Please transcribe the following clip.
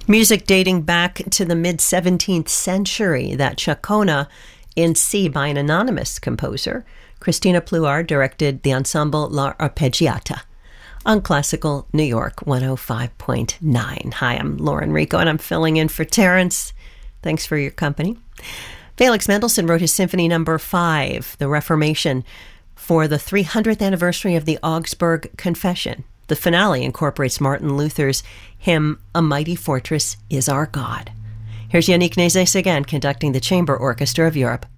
Music dating back to the mid-17th century, that Chacona in C by an anonymous composer. Christina Pluhar directed the ensemble La Arpeggiata on Classical New York 105.9. Hi, I'm Lauren Rico, and I'm filling in for Terrence. Thanks for your company. Felix Mendelssohn wrote his Symphony No. 5, The Reformation, for the 300th anniversary of the Augsburg Confession. The finale incorporates Martin Luther's hymn, A Mighty Fortress is Our God. Here's Yannick Nézet again conducting the Chamber Orchestra of Europe.